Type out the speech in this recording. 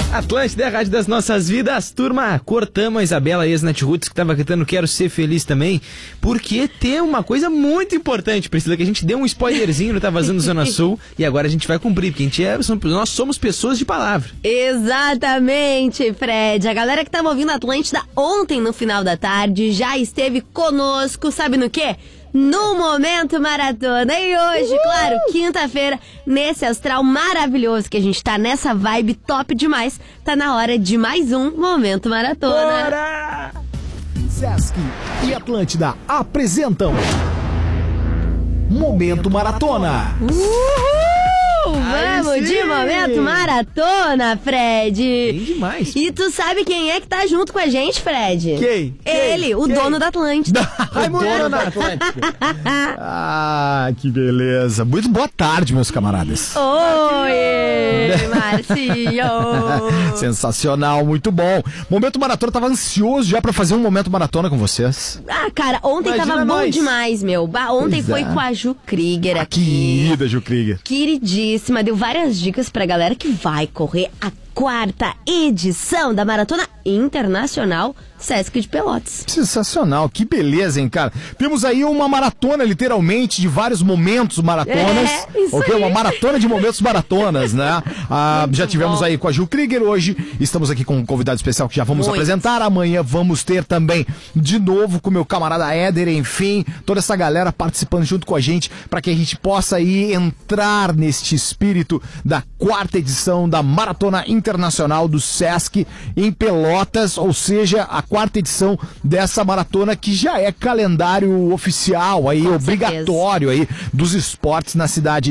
Atlântida, a rádio das nossas vidas. Turma, cortamos a Isabela, ex-Nath Roots, que tava cantando Quero Ser Feliz também, porque tem uma coisa muito importante, Priscila, que a gente deu um spoilerzinho no Tá Vazando Zona Sul, e agora a gente vai cumprir, porque nós somos pessoas de palavra. Exatamente, Fred. A galera que tava ouvindo Atlântida ontem no final da tarde já esteve conosco, sabe no quê? No Momento Maratona. E hoje, claro, quinta-feira, nesse astral maravilhoso que a gente tá, nessa vibe top demais, tá na hora de mais um Momento Maratona. Bora! Sesc e Atlântida apresentam Momento Maratona. Uhul! Vamos de Momento Maratona, Fred. Bem demais. E tu sabe quem é que tá junto com a gente, Fred? Quem? Ele, o dono da Atlântida. Dono da Atlântida. Ah, que beleza. Muito boa tarde, meus camaradas. Oi, Marcinho. Sensacional, muito bom. Momento Maratona, tava ansioso já pra fazer um Momento Maratona com vocês. Ah, cara, ontem Imagina tava bom nós. demais, meu. Ontem Pois foi é. com a Ju Krieger aqui. Querida Ju Krieger. Queridíssima, deu várias dicas pra galera que vai correr a 4ª edição da Maratona Internacional Sesc de Pelotas. Sensacional, que beleza, hein, cara. Temos aí uma maratona, literalmente, de vários momentos maratonas. Isso Ok? aí. Uma maratona de momentos maratonas, né? Já tivemos bom. aí com a Ju Krieger hoje. Estamos aqui com um convidado especial que já vamos Muito. apresentar. Amanhã vamos ter também, de novo, com o meu camarada Éder, enfim, toda essa galera participando junto com a gente, para que a gente possa aí entrar neste espírito da 4ª edição da Maratona Internacional do Sesc em Pelotas, ou seja, a 4ª edição dessa maratona que já é calendário oficial aí, Com obrigatório aí dos esportes na cidade